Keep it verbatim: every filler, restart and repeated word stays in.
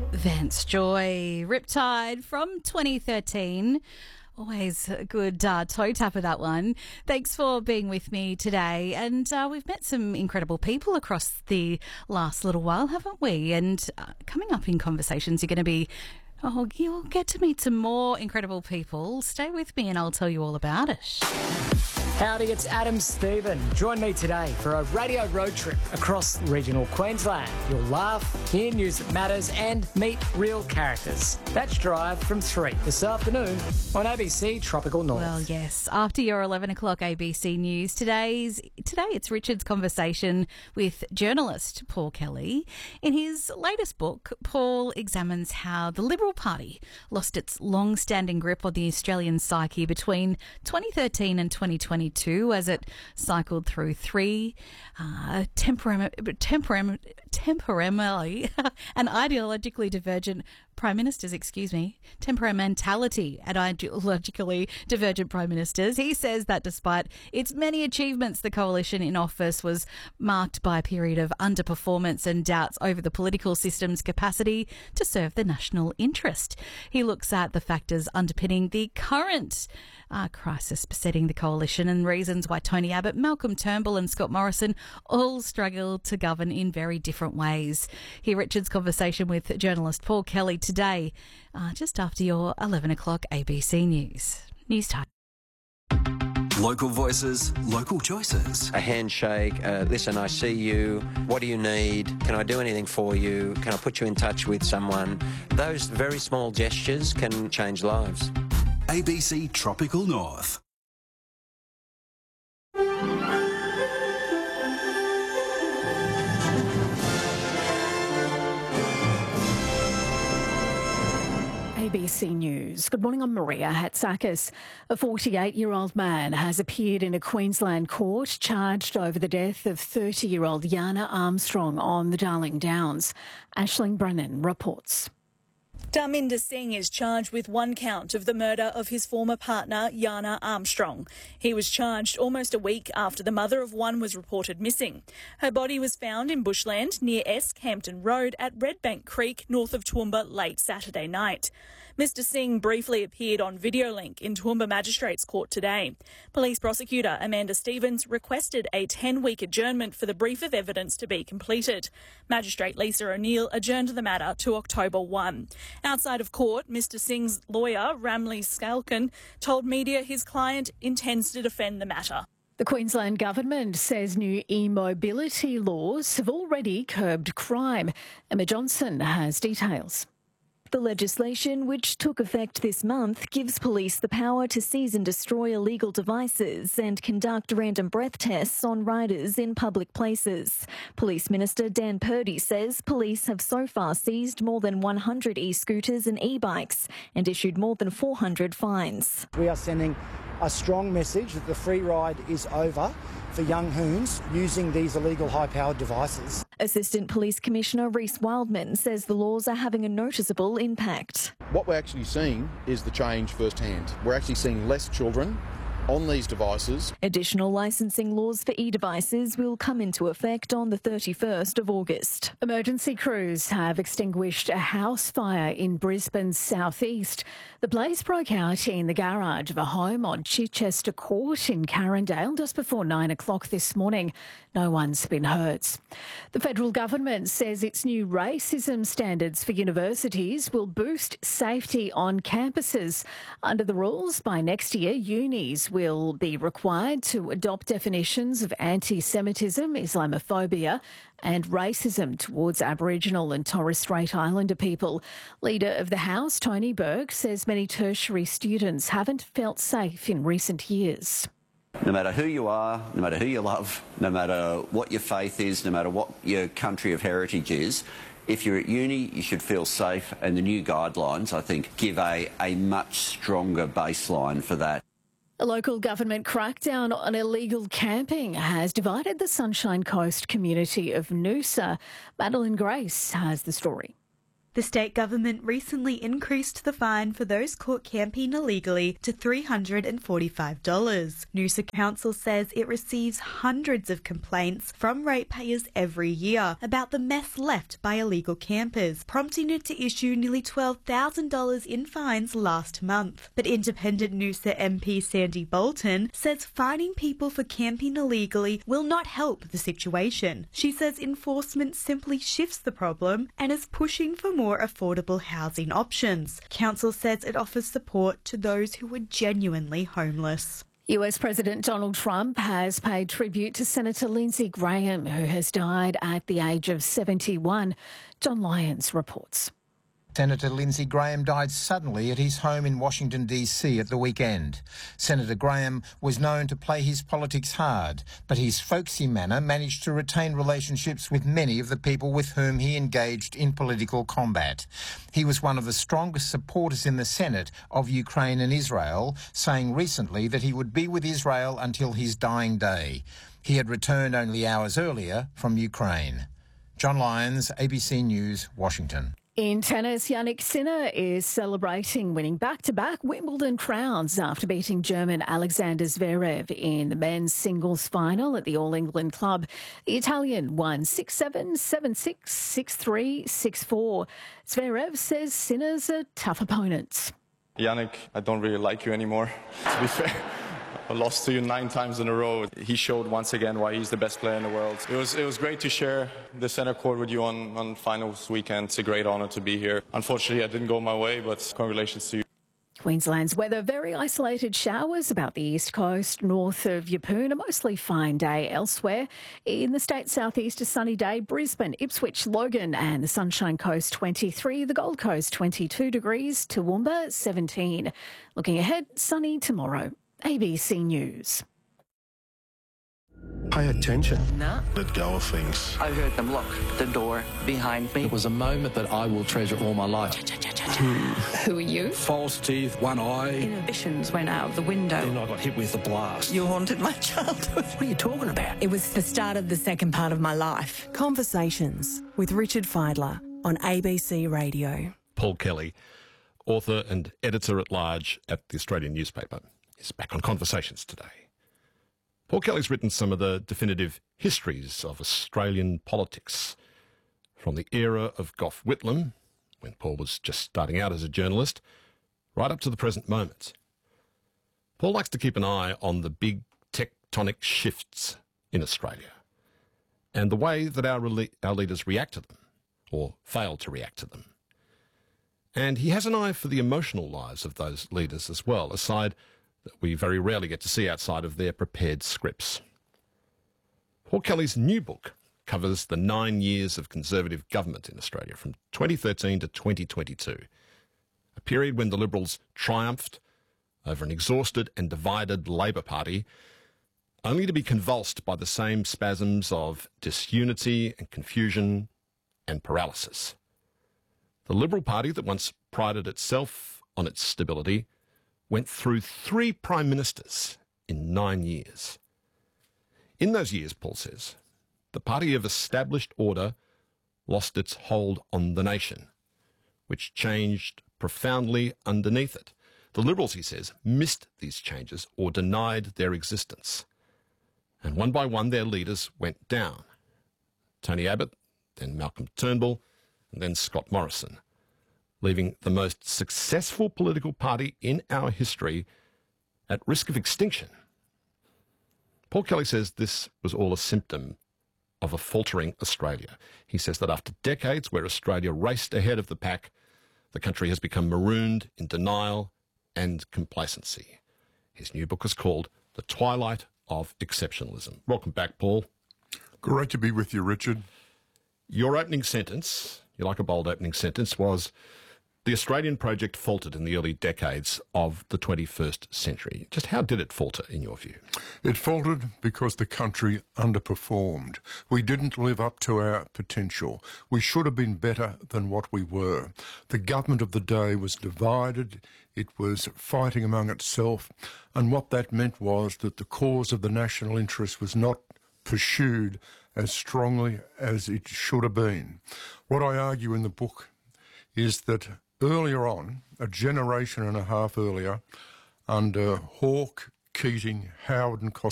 Vance Joy, Riptide from twenty thirteen. Always a good uh, toe tapper, that one. Thanks for being with me today. And uh, we've met some incredible people across the last little while, haven't we? And uh, coming up in conversations, you're going to be, oh, you'll get to meet some more incredible people. Stay with me and I'll tell you all about it. Howdy, it's Adam Stephen. Join me today for a radio road trip across regional Queensland. You'll laugh, hear news that matters and meet real characters. That's Drive from three this afternoon on A B C Tropical North. Well, yes, after your eleven o'clock A B C News, today's today it's Richard's conversation with journalist Paul Kelly. In his latest book, Paul examines how the Liberal Party lost its long-standing grip on the Australian psyche between twenty thirteen and twenty twenty-two as it cycled through three uh, temperam- temperam- temperamentally and ideologically divergent prime ministers, excuse me, temperamentality and ideologically divergent prime ministers. He says that despite its many achievements, the coalition in office was marked by a period of underperformance and doubts over the political system's capacity to serve the national interest. He looks at the factors underpinning the current uh, crisis besetting the coalition and reasons why Tony Abbott, Malcolm Turnbull and Scott Morrison all struggle to govern in very different ways. Hear Richard's conversation with journalist Paul Kelly today, uh, just after your eleven o'clock A B C News. News time. Local voices, local choices. A handshake, uh, listen, I see you, what do you need, can I do anything for you, can I put you in touch with someone? Those very small gestures can change lives. A B C Tropical North. A B C News. Good morning, I'm Maria Hatzakis. A forty-eight-year-old man has appeared in a Queensland court charged over the death of thirty-year-old Yana Armstrong on the Darling Downs. Aisling Brennan reports. Dharminder Singh is charged with one count of the murder of his former partner, Yana Armstrong. He was charged almost a week after the mother of one was reported missing. Her body was found in bushland near Esk Hampton Road at Redbank Creek, north of Toowoomba, late Saturday night. Mister Singh briefly appeared on Videolink in Toowoomba Magistrates Court today. Police prosecutor Amanda Stevens requested a ten-week adjournment for the brief of evidence to be completed. Magistrate Lisa O'Neill adjourned the matter to October first. Outside of court, Mister Singh's lawyer, Ramlee Skalkan, told media his client intends to defend the matter. The Queensland Government says new e-mobility laws have already curbed crime. Emma Johnson has details. The legislation, which took effect this month, gives police the power to seize and destroy illegal devices and conduct random breath tests on riders in public places. Police Minister Dan Purdy says police have so far seized more than one hundred e-scooters and e-bikes and issued more than four hundred fines. We are sending a strong message that the free ride is over for young hoons using these illegal high-powered devices. Assistant Police Commissioner Reece Wildman says the laws are having a noticeable impact. What we're actually seeing is the change firsthand. We're actually seeing less children on these devices. Additional licensing laws for e-devices will come into effect on the thirty-first of August. Emergency crews have extinguished a house fire in Brisbane's southeast. The blaze broke out in the garage of a home on Chichester Court in Carindale just before nine o'clock this morning. No one's been hurt. The federal government says its new racism standards for universities will boost safety on campuses. Under the rules, by next year, unis will be required to adopt definitions of anti-Semitism, Islamophobia and racism towards Aboriginal and Torres Strait Islander people. Leader of the House, Tony Burke, says many tertiary students haven't felt safe in recent years. No matter who you are, no matter who you love, no matter what your faith is, no matter what your country of heritage is, if you're at uni, you should feel safe, and the new guidelines, I think, give a, a much stronger baseline for that. A local government crackdown on illegal camping has divided the Sunshine Coast community of Noosa. Madeline Grace has the story. The state government recently increased the fine for those caught camping illegally to three hundred forty-five dollars. Noosa Council says it receives hundreds of complaints from ratepayers every year about the mess left by illegal campers, prompting it to issue nearly twelve thousand dollars in fines last month. But independent Noosa M P Sandy Bolton says fining people for camping illegally will not help the situation. She says enforcement simply shifts the problem and is pushing for more more affordable housing options. Council says it offers support to those who are genuinely homeless. U S President Donald Trump has paid tribute to Senator Lindsey Graham, who has died at the age of seventy-one. John Lyons reports. Senator Lindsey Graham died suddenly at his home in Washington, D C at the weekend. Senator Graham was known to play his politics hard, but his folksy manner managed to retain relationships with many of the people with whom he engaged in political combat. He was one of the strongest supporters in the Senate of Ukraine and Israel, saying recently that he would be with Israel until his dying day. He had returned only hours earlier from Ukraine. John Lyons, A B C News, Washington. In tennis, Jannik Sinner is celebrating winning back-to-back Wimbledon crowns after beating German Alexander Zverev in the men's singles final at the All England Club. The Italian won six seven, seven six, six three, six four. Zverev says Sinner's a tough opponent. Jannik, I don't really like you anymore, to be fair. I lost to you nine times in a row. He showed once again why he's the best player in the world. It was it was great to share the centre court with you on, on finals weekend. It's a great honour to be here. Unfortunately, I didn't go my way, but congratulations to you. Queensland's weather, very isolated showers about the east coast, north of Yeppoon, a mostly fine day elsewhere. In the state southeast, a sunny day. Brisbane, Ipswich, Logan and the Sunshine Coast twenty-three, the Gold Coast twenty-two degrees, Toowoomba seventeen. Looking ahead, sunny tomorrow. A B C News. Pay attention. No. Let go of things. I heard them lock the door behind me. It was a moment that I will treasure all my life. Who are you? False teeth, one eye. Inhibitions went out of the window. Then I got hit with a blast. You haunted my childhood. What are you talking about? It was the start of the second part of my life. Conversations with Richard Fidler on A B C Radio. Paul Kelly, author and editor-at-large at the Australian newspaper, is back on Conversations today. Paul Kelly's written some of the definitive histories of Australian politics, from the era of Gough Whitlam, when Paul was just starting out as a journalist, right up to the present moment. Paul likes to keep an eye on the big tectonic shifts in Australia and the way that our, rele- our leaders react to them, or fail to react to them. And he has an eye for the emotional lives of those leaders as well, a side that we very rarely get to see outside of their prepared scripts. Paul Kelly's new book covers the nine years of Conservative government in Australia from twenty thirteen to twenty twenty-two, a period when the Liberals triumphed over an exhausted and divided Labor Party, only to be convulsed by the same spasms of disunity and confusion and paralysis. The Liberal Party, that once prided itself on its stability, went through three prime ministers in nine years. In those years, Paul says, the party of established order lost its hold on the nation, which changed profoundly underneath it. The Liberals, he says, missed these changes or denied their existence. And one by one, their leaders went down. Tony Abbott, then Malcolm Turnbull, and then Scott Morrison, leaving the most successful political party in our history at risk of extinction. Paul Kelly says this was all a symptom of a faltering Australia. He says that after decades where Australia raced ahead of the pack, the country has become marooned in denial and complacency. His new book is called The Twilight of Exceptionalism. Welcome back, Paul. Great to be with you, Richard. Your opening sentence, you like a bold opening sentence, was the Australian project faltered in the early decades of the twenty-first century. Just how did it falter, in your view? It faltered because the country underperformed. We didn't live up to our potential. We should have been better than what we were. The government of the day was divided. It was fighting among itself. And what that meant was that the cause of the national interest was not pursued as strongly as it should have been. What I argue in the book is that earlier on, a generation and a half earlier, under Hawke, Keating, Howard and Costello,